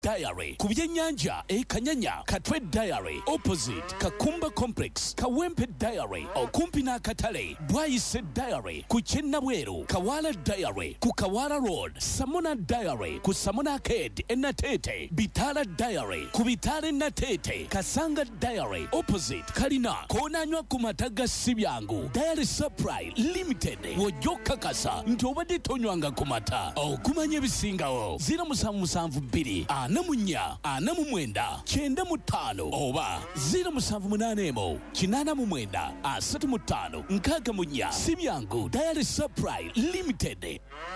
Diary ku byennyanja Kanyanya Katwe Diary opposite Kakumba Complex Kawempe Diary okumpi n'akatale Bwayise Diary ku Kyennabweru Kawala Diary ku Kawala Road Samona Diary ku Samona Arcade Natete Bitala Diary ku Bitale Natete Kasanga Diary opposite Kalina konanywa ku mataga Sibyangu Diary Supply Limited wojoka kasa nti obadde tonywanga ku mata okumanya ebisingawo 0772 anamunya anamumwenda 95 oba 0781 8 35 nkaga munya Sibyangu Diary Supply Limited.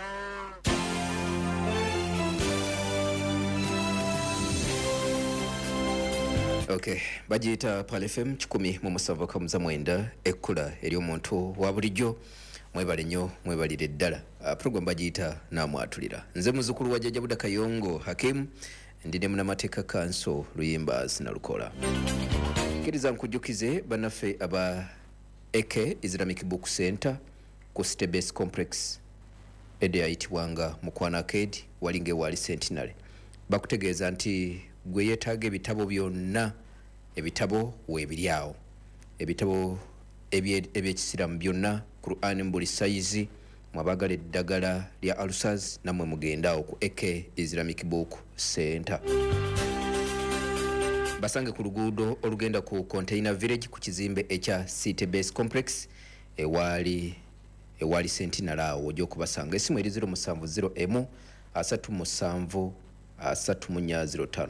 Okay, bajita Pal FM 107.9 ekkula eri omuntu wa bulijjo mwebale nnyo mwebalire ddala. Program bajita namwatulira nze muzukulu wa Jjajja Buda Kayongo Hakim ndine munamateeka Kanso Luyimba Sinalukola. Kiriza nkujjukize bannaffe aba AK Islamic Book Center ku City Base Complex edeyayitibwanga Mukwana Arcade walinge wali Centenary bakutegeeza nti gwe yeetaaga ebitabo byonna ebitabo weebiryawo ebitabo ebyekisiramu byonna Quran mbuli saizi mwabagala eddagala lya ulcers namwe mugendaawo ku AK Islamic Book Center. Basange ku luguudo olugenda ku Container Village ku kizimbe ekya City Base Complex ewali Centenary awo ojja okubasanga. Esimu eri 070 37 305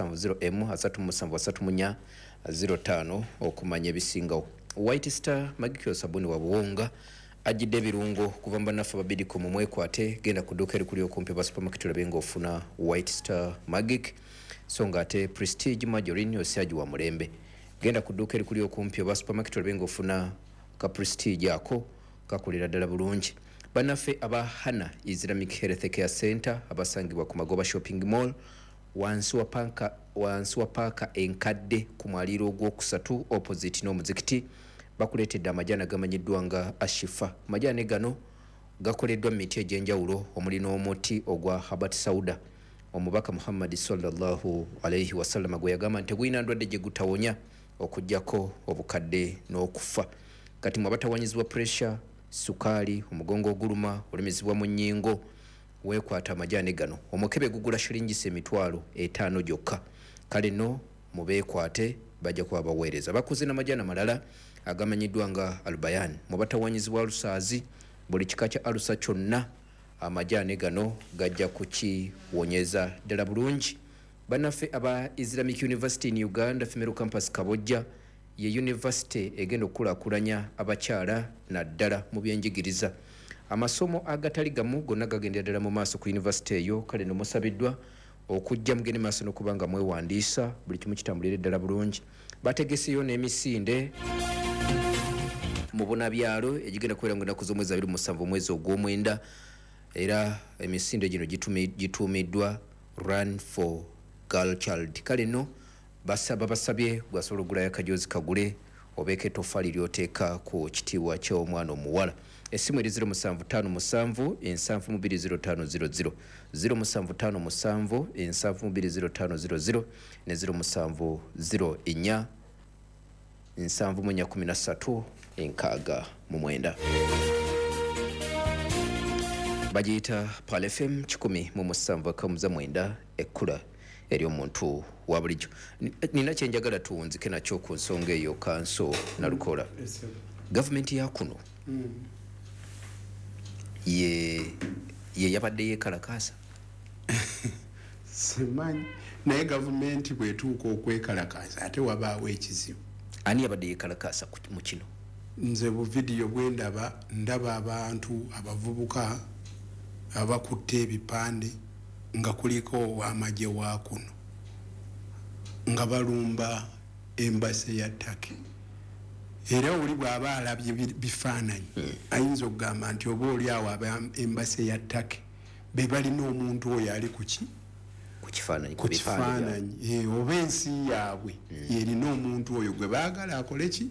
070 305 okumanya ebisingawo. White Star Magikyo sabuni wa buwonga ajidde birungo kuva mbanafu babidi ku mumwekwate genda ku duka eri kuli okumpi ba supermarket labenga ofuna White Star Magic songa ate Prestige Margarine osiaji wa mulembe genda ku duka eri kuli okumpi ba supermarket labenga ofuna ka Prestige ako kakulira ddala bulungi. Banafe aba Hana Islamic Health Care Center abasangibwa ku Magoba Shopping Mall wansi wa paka enkadde ku mwaliro ogwokusatu opposite n'omuzikiti bakuleetedde amajana gamanyiddwa nga Ashifa. Majane gano gakoleddwa mu miti egy'enjawulo omuli n'omuti ogwa Habat Sauda. Omubaka Muhammad sallallahu alayhi wasallam gwe yagamba nti gwina ndwadde gye gutawonya okujjako obukadde n'okufa. Kati mwabatawanyizibwa pressure sukali omugongo oguluma olemezibwa mu nnyingo wekwata amajane gano omukebe gugula shilingi emitwalo 5 gyokka. Kale no mubeekwate bajja kuba baweereza bakuze n'amajana malala agamanyiddwa nga Albayan mubatawanyizibwa alusaazi buli kika kya alusa kyonna amajane gano gajja kukiwonyeza ddala bulungi. Bannaffe aba Islamic University in Uganda Femero Campus Kabojja ye university egenda okulakulanya abakyala naddala mu byenjigiriza. Amasomo agatali gamu gonna gagendera ddala mu maaso ku university eyo. Kale no musabiddwa okujja mugende maaso n'okubanga mwewandiisa buli kimu kitambulire ddala bulungi. Bategeseyo n'emisinde mu bunabyalo egigenda kubeera ng'ennaku z'omwezi 27 mwezi ogw'omwenda era emisinde gino gituumiddwa Run for Girl Child. Kale no basabye gwasobola ogulayo akajoozi kagule obeeke ettoffaali ly'oteeka ku kitiibwa ky'omwana omuwala. Esimu eri 0757 72050 0757 72050 ne 0704 713 69. Bajita Pal FM 107.9 ekkula eri omuntu wa bulijjo. Nina kyenjagala tuwunzike nakyo ku nsonga eyo Kanso Nalukola. Government ya kuno ye yabadde yekalakasa simanyi naye government bwetuuka okwekalakasa ate wabaawo ekizibu. Ani yabadde yekalakasa mu kino? Nze bu video ndaba abantu abavubuka abakutte ebipande nga kuliko w'amagye wa kuno nga balumba embase ya Turkey. Era oli bw'aba alabye bifaananyi ayinza okugamba nti oba oli awo embase ya Turkey be balina omuntu oyo ali ku kifaananyi oba ensi yaabwe yerina omuntu oyo gwe baagala akole ki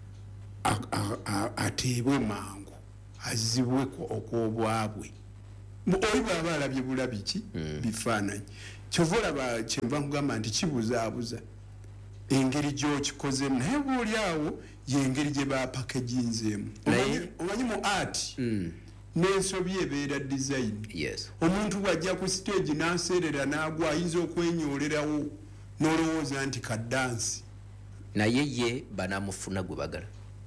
ateebwe mangu azibwe okw'obwabwe. Oli bw'aba alabye bulabi ki bifaananyi kyovola kyenva nkugamba nti kibuzaabuza engeri gy'okikozemu naye bw'olyawo yengeri gye bapakeginzeemu omanyi mu art n'ensobi ebeera design omuntu bw'ajja ku stage n'aseerera n'agwa ayinza okwenyoolerawo n'olowooza nti kaddansi naye ye banamufuna gwe bagala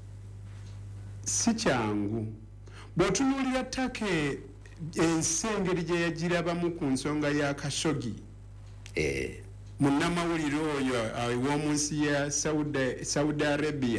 si kyangu bw'otunuulira ttake ensi engeri gye yagirabamu ku nsonga ya Khashoggi munnamawulire oyo ew'omu nsi ya Saudi Arabia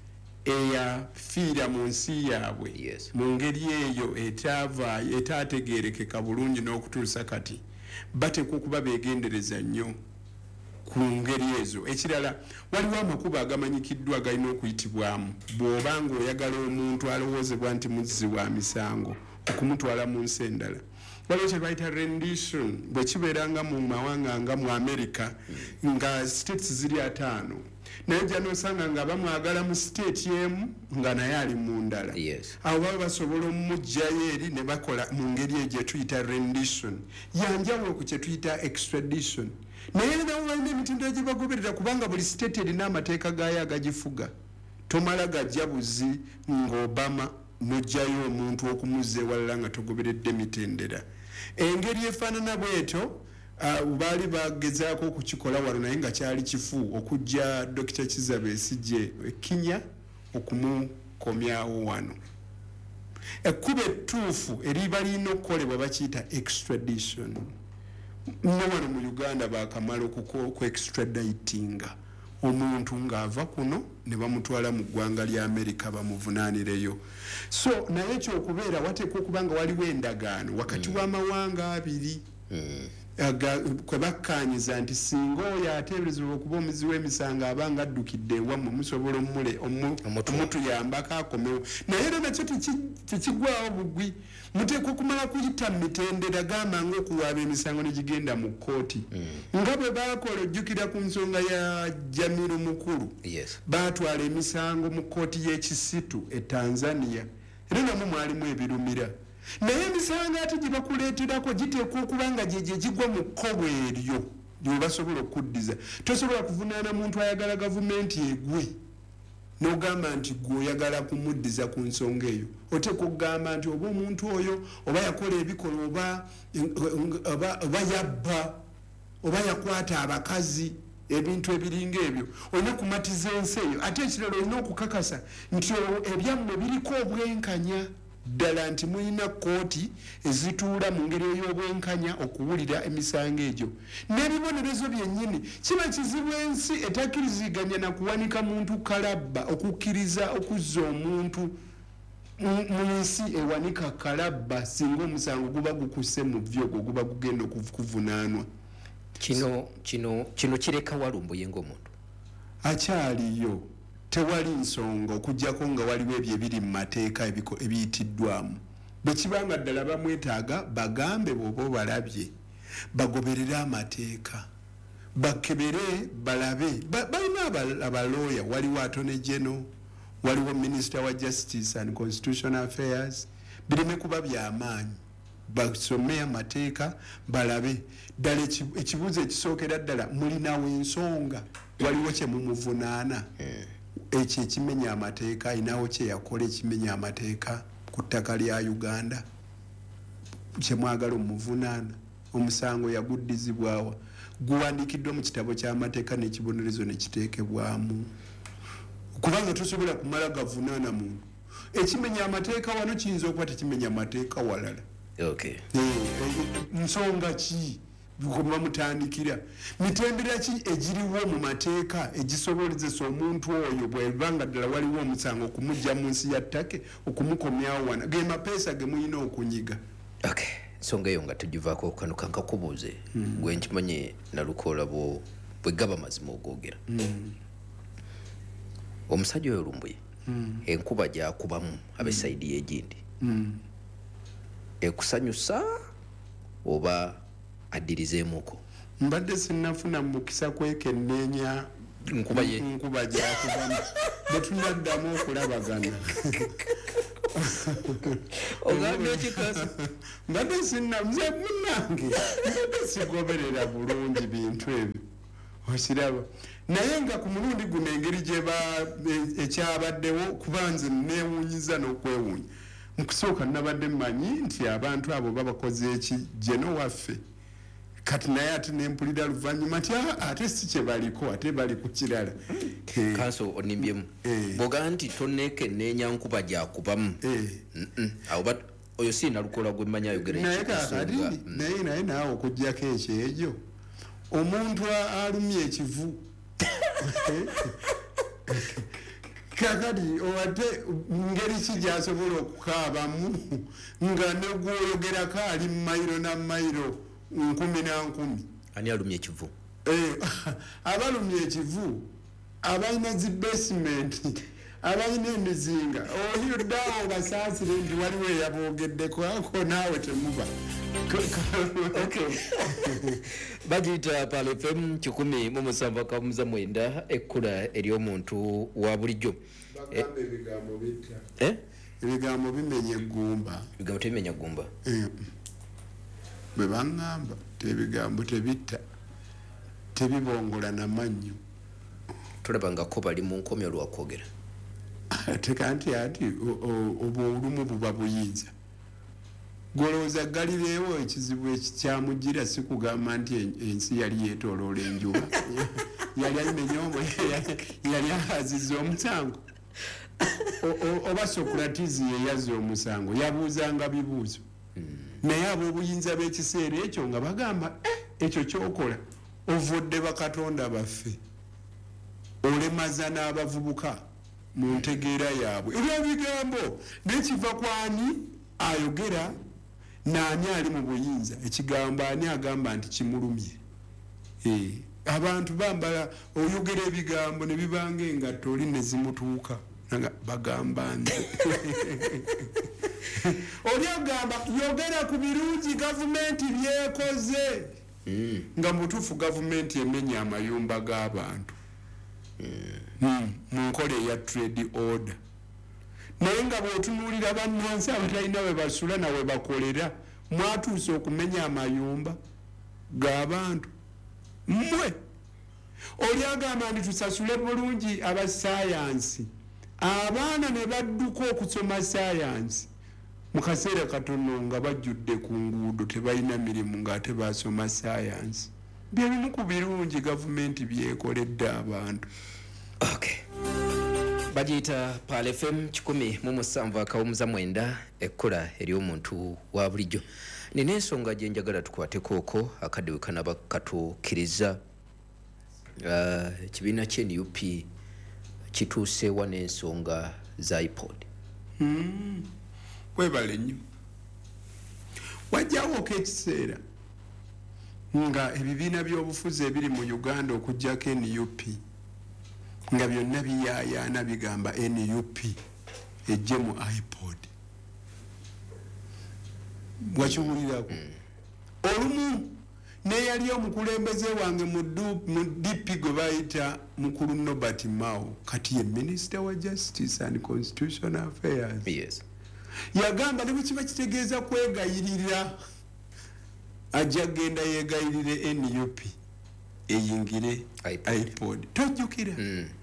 eyafiira mu nsi yaabwe mu ngeri eyo etaategeerekeka bulungi n'okutuusa kati batekwa okuba beegendereza nnyo ku ngeri ezo. Ekirala waliwo amakubo agamanyikiddwa galina okuyitibwamu bw'oba ng'oyagala omuntu alowoozebwa nti muzzi wa misango okumutwala mu nsi endala. Waliwo kye bayita rendition bwe kibeeranga mu mawanga nga mu America nga states ziri 5 naye ojja n'osanga nga bamwagala mu state emu nga naye ali mu ndala. Awo baba basobola omumuggyayo eri ne bakola mu ngeri egyo tuyita rendition yanjawulo ku kye tuyita extradition. Naye nabo balina emitendera gye bagoberera kubanga buli state erina amateeka gaayo agagifuga. Tomala gajja buzi ng'Obama n'oggyayo omuntu okumuzza ewalala nga togoberedde mitendera. Engeri efaanana bw'etyo baali bagezaako okukikola wano naye nga kyali kifu okujja Dr. Kizza Besigye Kenya okumukomyawo wano. Ekkuba ettuufu eriba lirina okukolebwa bakiyita extradition. Ne wano mu Uganda baakamala ku-extraditinga omuntu ng'ava kuno ne bamutwala mu ggwanga lya Amerika bamuvunaanireyo. So naye ekyokubeera wateekwa okuba nga waliwo endagaano wakati w'amawanga abiri kwe bakkaanyiza nti singa oyo ateeberezebwa okuba omuzi w'emisango abanga addukidde ewammwe musobola omutuyambako akomewo. Naye era nakyo tekigwawo bugwi muteekwa okumala kuyita mu mitendera gamba ng'okuwaaba emisango ne gigenda mu kkooti nga bwe baakola ojjukira ku nsonga ya Jamiru Mukulu baatwala emisango mu kkooti y'ekisitu e Tanzania era namwe mwalimu ebirumira. Naye emisango ate gye bakuleeterako giteekwa okuba nga gye gigwa mu kkobo eryo gye basobola okuddiza. Tosobola kuvunaana muntu ayagala gavumenti egwe n'ogamba nti gwe oyagala kumuddiza ku nsonga eyo. Oteekwa okugamba nti oba omuntu oyo oba yakola ebikolwa oba yabba oba yakwata abakazi ebintu ebiringa ebyo olina kumatiza ensi eyo. Ate ekirala olina okukakasa nti ebyammwe biriko obwenkanya ddala nti mulina kkooti ezituula mu ngeri ey'obwenkanya okuwulira emisango egyo. N'ebibonerezo byennyini kiba kizibu ensi etakkiriziganya na kuwanika muntu kalabba okukkiriza okuzza omuntu mu nsi ewanika kalabba singa omusango guba gukusse mu vyogo guba gugenda okuvunaanwa. Kino kireka walumbuye ng'omuntu akyaliyo. Tewali nsonga okujjako nga waliwo ebyo ebiri mu mateeka ebiyitiddwamu. Bwe kibanga ddala bamwetaaga bagambe bw'oba obalabye bagoberere amateeka bakebere balabe. Balina abalooya waliwo Attorney General waliwo Minister wa Justice and Constitutional Affairs bireme kuba by'amaanyi basome amateeka balabe ddala ekibuuzo ekisookera ddala mulinawo ensonga waliwo kye mumuvunaana ekyo ekimenya amateeka ayinawo kye yakola ekimenya amateeka ku ttaka lya Uganda kye mwagala omuvunaana omusango yaguddizibwawa guwandiikiddwa mu kitabo ky'amateeka n'ekibonerezo ne kiteekebwamu kubanga tosobola kumala gavunaana muntu. Ekimenya amateeka wano kiyinza okuba tekimenya amateeka walala. Nsonga ki bikuba mutandikira mitendera ki egiriwo mu mateeka egisobolezesa omuntu oyo bw'ebanga ddala waliwo omusango okumujja mu nsi ya ttake okumukomyawo wana ge mapeesa ge muyina okunyiga. Ensonga eyo nga tugivaako okanuka nkakubuuze gwe nkimanye nalukoola bwe gaba mazima ogoogera. Omusajja oyo lumbuye enkuba gyakubamu ab'esayidi y'egindi ekusanyusa oba addirizeemuko? Mbadde sinnafuna mukisa kwekenneenya nkuba gyakubamu bwe tunaddamu okulabagana Ogambe ekikaso. Mbadde sinnamuze munnange. Mbadde sigoberera bulungi bintu ebyo. Osiraba. Naye nga ku mulundi guno engeri ekyabaddewo kuba nze neewuunyiza n'okwewuunya. Mu kusooka nabadde mmanyi nti abantu abo babakoze eki jeno waffe. Kati naye ate nempulira luvannyuma nti ate si kye baliko ate bali ku kirala. Kanso onimbyemu. Boga nti tonneekenneenya nkuba gyakubamu. Awo oyo siina lukola gwe mmanyi ayogera ekyo. Naye naawe okuggyako ekyo omuntu alumye ekivu kakati owate ngeri ki gy'asobola okukaabamu nga negwoyogerako ali mayiro na mayiro 10 ani alumye ekivu? Abalumye ekivu abalina zi basement abalina emizinga oyo ddaawo basaasire nti waliwo eyaboogeddeko ako naawe temuba. Bagiyita Pale FM 107.9 ekkula ery'omuntu wa bulijjo. Ebigambo bitta. Ebigambo bimenya eggumba. Ebigambo tebimenya ggumba. Bwe baŋŋamba ebigambo tebitta tebibongola n'amannyo. Tolaba nga ko bali mu nkomyo lwakwogera. Tekanti ati obwo olumu buba buyinza. Golowooza galireewo ekizibu ekikyamugira si kugamba nti ensi yali yeetooloola enjuba. Yali alina ennyombo yali azizza omusango. Oba Socrates ye yazza omusango yabuuzanga bibuuzo. Naye ab'obuyinza b'ekiseera ekyo nga bagamba ekyo kyokola ovudde bakatonda baffe. Olemaza n'abavubuka mu ntegeera yaabwe. Ebyo bigambo n'ekiva kwani ayogera n'ani ali mu buyinza ekigambo ani agamba nti kimulumye. Abantu bambala oyogera ebigambo ne bibanga engatto oli ne zimutuuka bagamba nze. Oli agamba yogera ku birungi gavumenti byekoze nga mutuufu gavumenti emenya amayumba g'abantu mu nkola eya trade order. Naye nga bw'otunuulira bannansi abatalina we basula na we bakolera mwatuuse okumenya amayumba g'abantu. Mmwe oli agamba nti tusasule bulungi abasayansi. Abaana ne badduka okusoma sayansi mu kaseera katono nga bajjudde ku nguudo tebalina mirimu ng'ate basoma sayansi. Bye bimu ku birungi gavumenti byekoledde abantu. Bagiyita Pale FM 107.9 ekkula ery'omuntu wa bulijjo. Nina ensonga gye njagala tukwateko okwo akaddewe kanaba katuukiriza. Ekibiina ky'NUP kituuseewa n'ensonga za iPod. Webale nnyo. Wajjawo ekiseera nga ebibiina by'obufuzi ebiri mu Uganda okuggyako NUP nga byonna biyaayaana bigamba NUP ejje mu iPod. Wakiwulirako? Olumu neyali omukulembeze wange mu DP gwe bayita mukulu Nobert Mao kati ye Minister wa Justice and Constitutional Affairs. Yes. Yagamba ne bwe kitegeeza kwegayirira ajja genda yeegayirire NUP eyingire iPod. Tojjukira?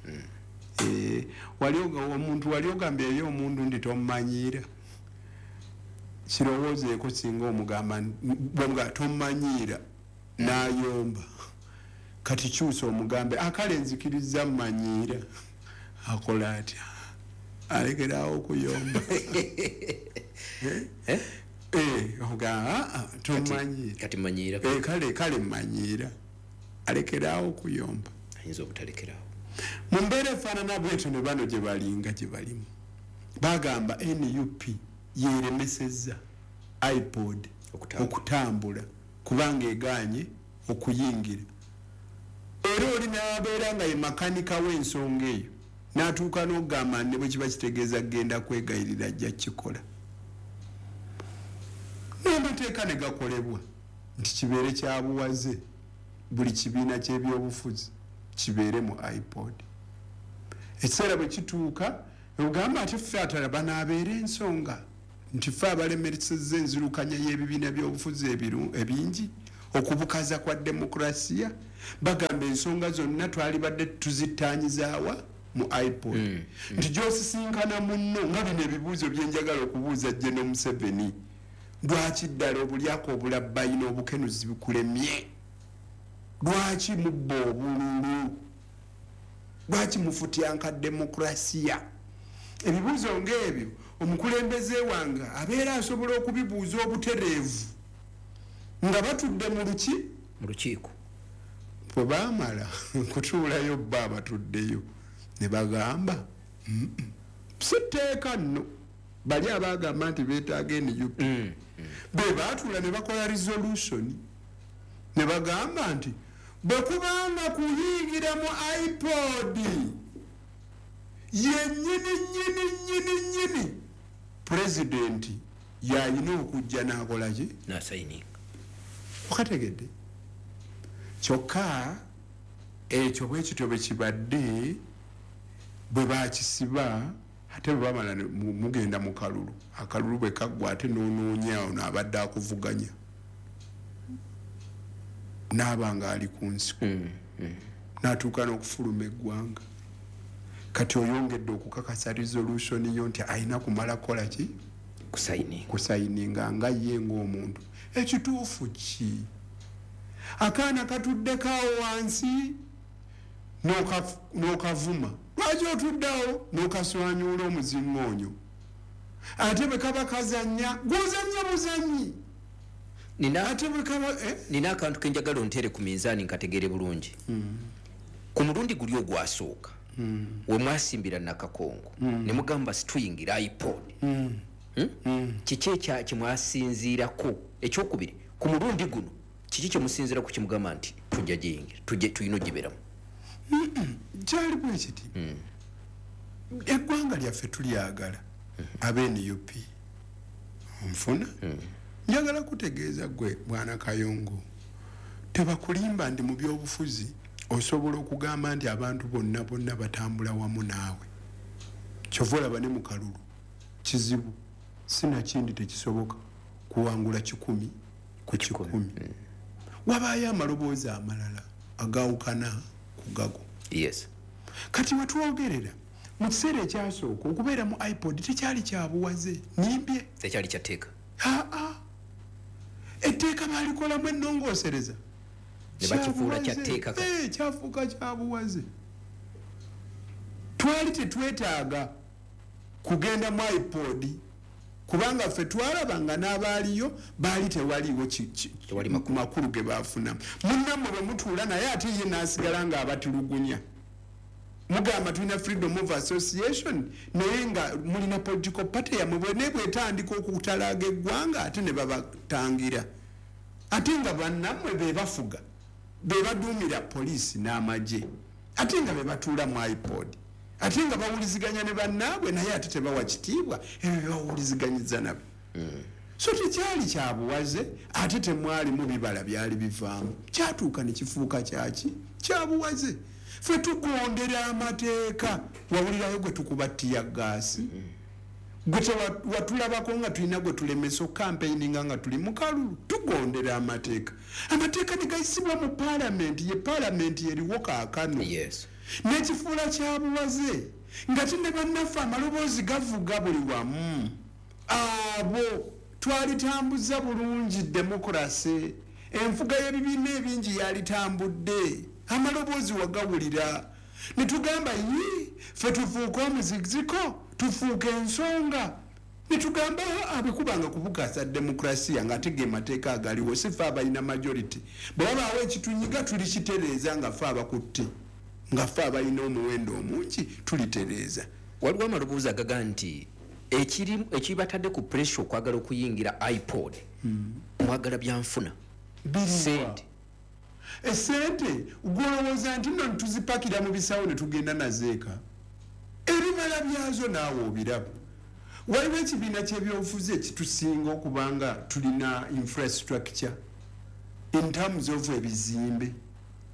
Omuntu wali ogambye eyo omuntu ndi tomanyiira. Kirowoozeeko singa omugamba bwonga tomanyiira n'ayomba. Kati kyusa omugambe akale nzikiriza mmanyiira. Akola atya? Alekerawo okuyomba. Tomanyiira. Kati manyiira. Kale mmanyiira. Alekerawo okuyomba. Ayinza obutalekerawo. Mu mbeera efaanana bwetyo ne bano gye balinga gye balimu. Bagamba NUP yeremesezza iPod okutambula kubanga egaanye okuyingira. Era oli n'abeera nga ye makanika w'ensonga eyo n'atuuka n'okugamba ne bwe kiba kitegeeza genda kwegayirira ajja kikola. N'amateeka ne gakolebwa nti kibeere kya buwaze buli kibiina ky'ebyobufuzi kibeere mu iPod. Ekiseera bwe kituuka ogamba ati ffe atalaba n'abeera ensonga nti ffe abalemeresiza enzirukanya y'ebibiina by'obufuzi ebingi okubukaza kwa demokrasiya bagamba ensonga zonna twalibadde tuzitanyizaawa mu iPod nti gyosisinkana munno nga bino ebibuuzo byenjagala okubuuza General Museveni lwaki ddala obulyako obulabbayina obukenuzi bikulemye lwaki mubba obululu lwaki mufutyanka demokrasiya ebibuuzo ng'ebyo omukulembeze wange abeera asobola okubibuuza obutereevu nga batudde mu lukiiko bwe baamala kutuulayo bba abatuddeyo ne bagamba sitteeka nno bali abagamba nti beetaaga NUP be baatuula ne bakola resolution ne bagamba nti bwe kubanga kuyingira mu iPod yennyini pulezidenti yayina okujja n'akola ki n'asayininga okategedde kyokka ekyo bwekityo bwe kibadde bwe bakisiba ate bwe bamala mugenda mu kalulu akalulu bwe kaggwa ate noonoonyaawo n'abadde akuvuganya n'abanga ali ku nsiko n'atuuka n'okufuluma eggwanga kati oyongedde okukakasa resolution yo nti alina kumala kola ki kusayininga nga ye ng'omuntu ekituufu ki akaana katuddekaawo wansi n'okavuma lwaki otuddeawo n'okaswanyuula omuziŋŋoonyo ate bwe kaba kazannya gwozannya buzannyi ate bwe kaba nina akantu kenjagala ontere ku minzaani nkategeere bulungi ku mulundi guli ogwasooka we mwasimbira Nakakongo ne mugamba situyingira iPod kiki kyemwasinziirako ekyokubiri ku mulundi guno kiki kyemusinziira ku kimugamba nti tujja giyingira tulina ogiberamu kyali bwe kiti eggwanga lyaffe tulyagala ab'NUP onfuna njagala kutegeeza gwe bwana Kayongo tebakulimba ndi mu byobufuzi osobola okugamba nti abantu bonna batambula wamu naawe kyova olaba ne mu kalulu kizibu sinakindi tekisoboka kuwangula 100 ku 100 wabaayo amaloboozi amalala agawukana ku gago yes kati wetwogerera mu kiseera ekyasooka okubeera mu iPod tekyali kyabuwaze nimbye tekyali kyateeka etteeka baalikolamu ennongoosereza ne bakifuula kyateeka kyafuuka kyabuwaze twali tetwetaaga kugenda mu iPod kubanga ffe twalabanga n'abaaliyo baali tewaliwo makulu ge baafunamu munnammwe bwe mutuula naye ate ye n'asigala ng'abatulugunya mugamba tulina freedom of association naye nga mulina political party yammwe bwetandika okutalaaga eggwanga ate ne babatangira ate nga bannammwe be bafuga be baduumira poliisi n'amagye ate nga be batuula mu iPod ate nga bawuliziganya ne bannaabwe naye ate tebawa kitiibwa ebyo bawuliziganyiza nabyo so tekyali kyabuwaze ate temwalimu bibala byali bivaamu kyatuuka ne kifuuka kyaki kyabuwaze ffe tugondera amateeka wawulirayo gwe tukuba tiyagaasi gwe watulabako nga tulina gwe tulemesa okampeininga nga tuli mu kalulu tugondera amateeka ne gayisibwa mu paalamenti ye paalamenti eriwo kaakano n'ekifuula kyabuwaze nga tine bannaffe amaloboozi gavuga buli wamu abo twalitambuza bulungi demokrasi enfuga y'ebibiina ebingi yalitambudde amaloboozi wagawulira ne tugamba ffe tufuuka omuziziko tufuuka ensonga ne tugamba abekubanga kubugasa demokrasiya nga tege mateeka agaliwo si ffe abalina majority bwe babaawo ekitunyiga tulikitereeza nga ffe abakutte nga ffe abalina omuwendo omungi tulitereeza waliwo amaloboozi agaga nti ekibatadde ku pressure okwagala okuyingira iPod mwagala byanfuna sente esente gwolowooza nti nno tuzipakira mu bisawo ne tugenda nazeeka ebibala byazo naawe obiraba waliwo ekibiina ky'ebyobufuzi ekitusinga okubanga tulina infrastructure in terms of ebizimbe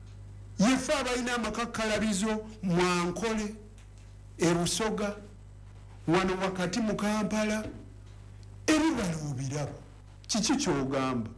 yefe abalina amakakkalabizo Mwankole Erusoga wano wakati mu Kampala ebibala obiraba kiki kyogamba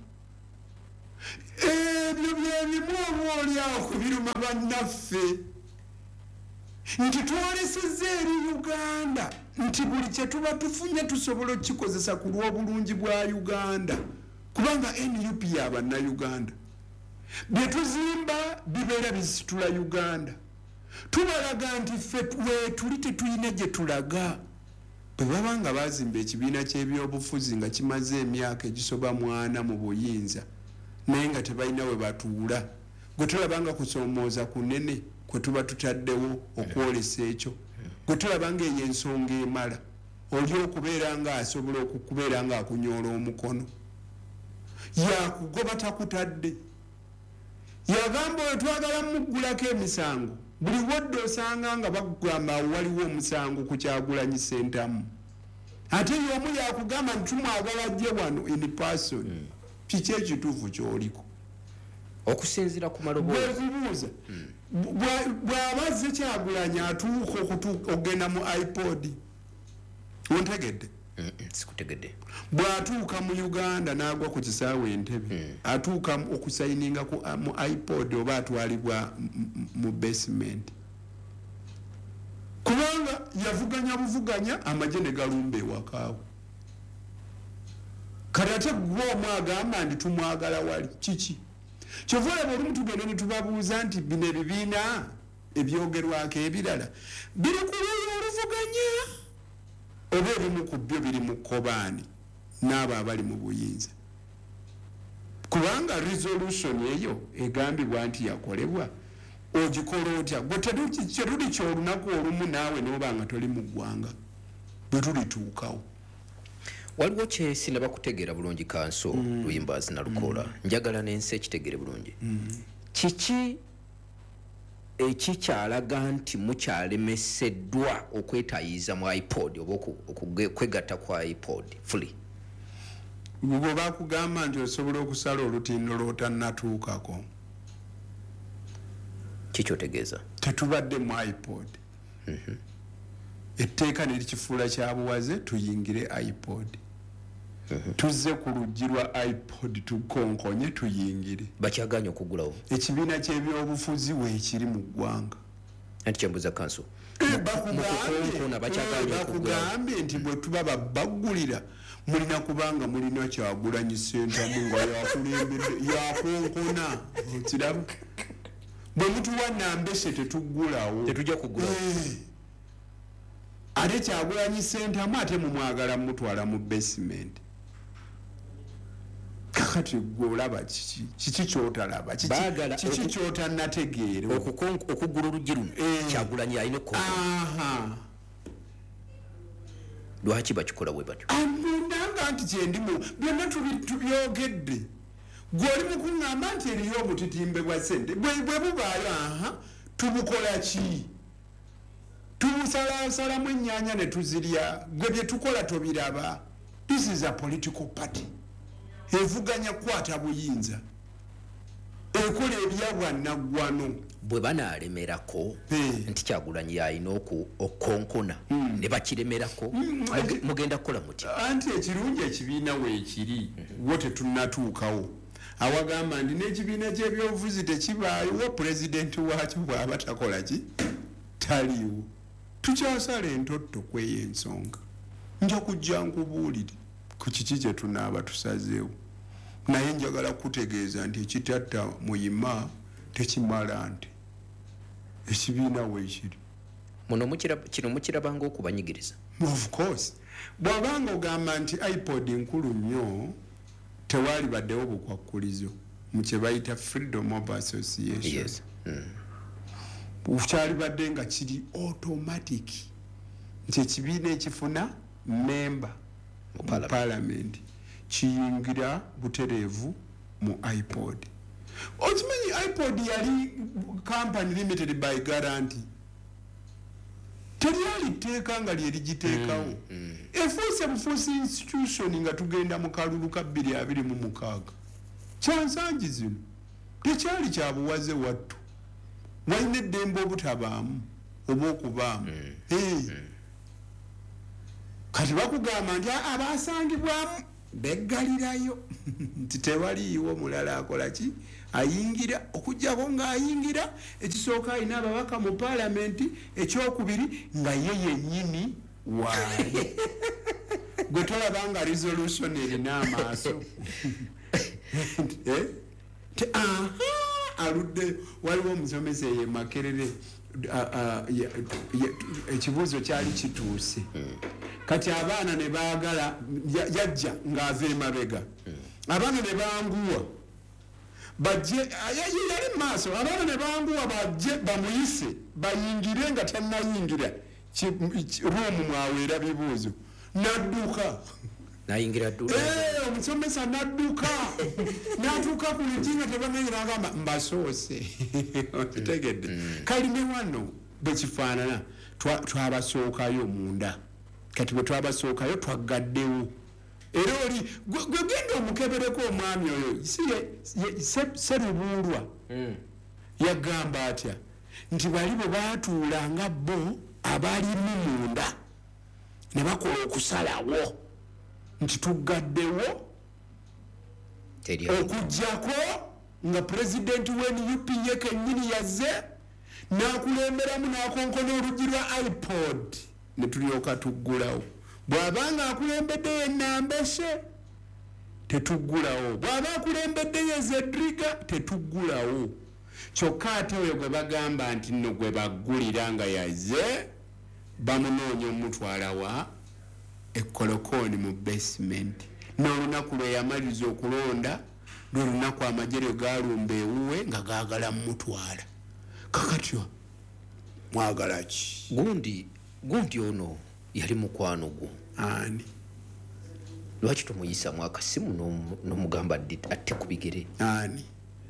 ebyo byebimu obaolyawo kubiruma bannaffe nti twolesezza eri Uganda nti buli kye tuba tufunye tusobola okukikozesa ku lw'obulungi bwa Uganda kubanga NUP y'Abannayuganda bye tuzimba bibeera bisitula Uganda tubalaga nti ffe tuli tetulina gye tulaga bwe baba nga bazimba ekibiina ky'ebyobufuzi nga kimaze emyaka egisoba 40 mu buyinza naye nga tebalina we batuula gwe tulabanga kusoomooza kunene kwe tuba tutaddewo okwolesa ekyo gwe tulabanga eyo ensonga emala oli okubeera nga asobola okukubeera nga akunyoola omukono yakugoba takutadde yagamba oyo twagala muggulako emisango buli wodde osanga nga bagamba waliwo omusango ku Kyagulanyi Ssentamu ate y'omu yakugamba nti tumwagala ajje wano in person kiki ekituufu kyoliko okusinziira ku maloboozi bwekubuuza bw'abazze Kyagulanyi atuuka ogenda mu iPod ontegedde sikutegedde bw'atuuka mu Uganda n'agwa ku kisaawe Entebbe atuuka okusayininga mu iPod oba atwalibwa mu basement kubanga yavuganya buvuganya amagye ne galumba ewakaawo kati ate gwe omu agamba nti tumwagala wali kiki kyova olaba olumu tugenda ne tubabuuza nti bino ebibiina ebyogerwako ebirala biri ku lulwo oluvuganya oba ebimu ku byo biri mu kkobaani n'abo abali mu buyinza kubanga resolution eyo egambibwa nti yakolebwa ogikola otya gwe teruli kyolunaku olumu naawe n'oba nga toli mu ggwanga bwe tulituukawo waliwo kyesinaba kutegeera bulungi Kanso Luyimbazi na Lukola njagala n'ensi ekitegere bulungi kiki ekikyalaga nti mukyalemeseddwa okwetayiza mu iPod oba okwegatta kwa iPod fully bwe bakugamba nti osobola okusala olutindo lw'otannatuukako kikyotegeeza tetubadde mu iPod etteeka nerikifuula kyabuwaze tuyingire iPod tuzze ku luggi lwa iPod tukonkonye tuyingire bakyaganya okugulawo ekibiina ky'ebyobufuzi weekiri mu ggwanga anti kyembuza Kanso bakugambye nti bwe tuba baggulira mulina kubanga mulina Kyagulanyi Ssentamu nga yakonkona okiraba bwe mutuwa Nambeshe tetuggulawo tetujja kugulawo ate Kyagulanyi Ssentamu ate mumwagala mutwala mu basement kakati gwe olaba kiki kyotalaba kiki kyotannategeera okuggula oluggi luno Kyagulanyi alina okukona lwaki bakikola bwe batyo nanga nti kyendimu byonna tubyogedde gw'oli mu kuŋŋamba nti eriyo obutitimbe bwa ssente bwe bubaayo tubukola ki tubusalasalamu ennyaanya ne tuzirya gwe bye tukola tobiraba this is a political party evuganya kwata buyinza ekola ebyabwannaggwano bwe banalemerako nti Kyagulanyi yalina okukonkona ne bakiremerako mugenda kukola mutya anti ekirungi ekibiina weekiri wo tetunnatuukawo awagamba ndi n'ekibiina ky'ebyobufuzi tekibaayo wa pulezidenti waakyo bw'aba takola ki taliiwo tukyasala entotto kweyo ensonga nja kujja nkubuulire ku kiki kye tunaaba tusazeewo naye njagala kutegeeza nti ekitatta muyima tekimala nti ekibiina weekiri kino mukirabanga okubanyigiriza of course bw'abanga ogamba nti iPod nkulu nnyo tewaali baddewo bukwakkulizo mu kye bayita Freedom of Association kyali badde nga kiri automatic nti ekibiina ekifuna memba mu parliament kiyingira butereevu mu iPod okimanyi iPod yali company limited by guarantee teryali tteeka nga lyerigiteekawo efuuse bufuusi institution nga tugenda mu kalulu ka 2026 kyansangi zino tekyali kyabuwaze wattu walina eddembe obutabaamu oba okubaamu kati bakugamba nti abasangibwamu beggalirayo nti tewaliiwo mulala akola ki ayingira okujjako ng'ayingira ekisooka alina ababaka mu paalamenti ekyokubiri nga ye yennyini waali gwe tolaba nga resolution erina amaaso aludde waliwo omusomesa ye Makerere ekibuuzo kyali kituuse kati abaana ne baagala yajja ng'ava emabega abaana ne banguwa bajje yali maaso abaana ne banguwa bajje bamuyise bayingire nga tannayingira ruumu mwaweera bibuuzo nadduka nayingira omusomesa nadduka natuuka ku ligi nga tebamenyera agamba mbasoose otegedde kalime wano bwekifaanana twabasookayo munda kati bwe twabasookayo twaggaddewo era oli gwegenda omukebereko omwami oyo Serubulwa yagamba atya nti bali bwe baatuulanga bo abalimu munda ne bakola okusalawo nti tuggaddewo okujjako nga pulezidenti w'NUP ye kennyini yazze n'akulemberamu n'akonkona oluggi lwa iPod ne tulyoka tuggulawo bw'abanga akulembedde ye Nambese tetuggulawo bw'aba akulembedde ye Zedriga tetuggulawo kyokka ate oyo gwe bagamba nti nno gwe baggulira nga yazze bamunoonya omutwalawa ekkolokoni mu basement n'olunaku lwe yamaliriza okulonda lw'olunaku amajere gaalumba ewuwe nga gaagala mutwala kakatyo mwagala ki gundi ono yali mukwano gwo ani lwaki tomuyisamu akasimu n'omugamba atte ku bigere ani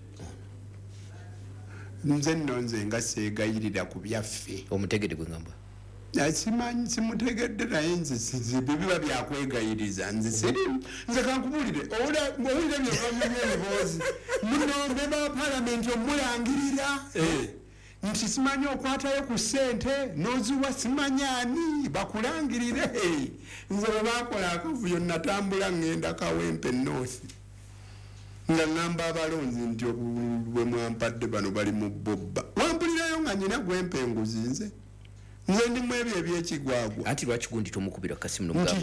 nze nno nze nga seegayirira ku byaffe omutegede gwe ngamba simanyi simutegedde naye nze biba byakwegayiriza nze sirimu nze kankubulire owulire byebiboozi munombe ba paalamenti omulangirira nti simanyi okwatayo ku ssente n'oziwa simanyi ani bakulangirire nze bwe bakola akavuyo natambula ngenda Kawempe North nga ngamba abalonzi nti bwe mwampadde bano bali mu bobba wampulirayo nga nyina gwempenguzi nze ndimu ebyo ebyekigwagwa anti lwaki gundi tomukubira kasimu nomugamba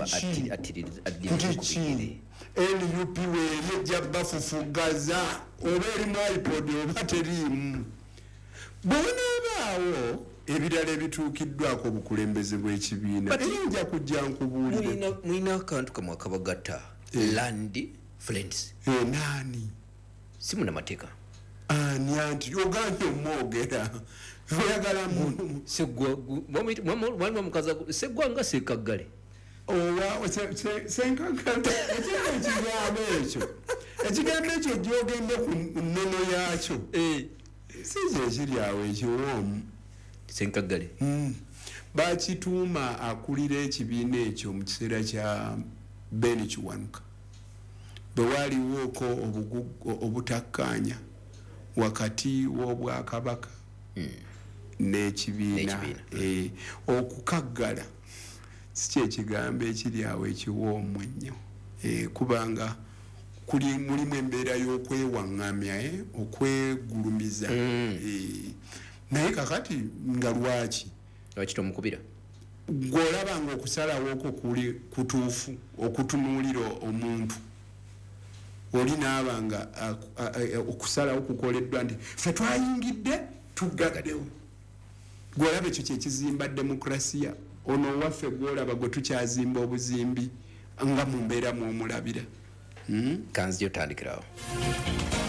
nti NUP weeri ejja bafufugaza oba erimu iPod oba teriimu bw'onaabaawo ebirala ebituukiddwako obukulembeze bw'ekibiina teyinja kujja nkubuulire mulina akantu kamwe akabagatta land friends naani simu namateeka ani anti ogambye omwogera oyagala muntu mwalimu mukaza seggwanga sekaggale owa senkagale ekigambo ekyo ekigambo ekyo gyogende ku nnono yakyo size ekiri awo ekiwoomu senkagale bakituuma akulira ekibiina ekyo mu kiseera kya Ben Kiwanuka bwe waliwooko obutakkaanya wakati w'obwakabaka n'ekibiina okukaggala si kyekigambo ekiri awo ekiwoomu ennyo kubanga mulimu embeera y'okwewaŋŋamya okwegulumiza naye kakati nga lwaki tomukubira gw'olaba nga okusalawo okwo kuli kutuufu okutunuulira omuntu oli naaba nga okusalawo kukoleddwa nti ffe twayingidde tuggaddewo gw'olaba ekyo kyekizimba demokrasiya ono owaffe gw'olaba gwe tukyazimba obuzimbi nga mu mbeera mw'omulabira kanzijotandikirawo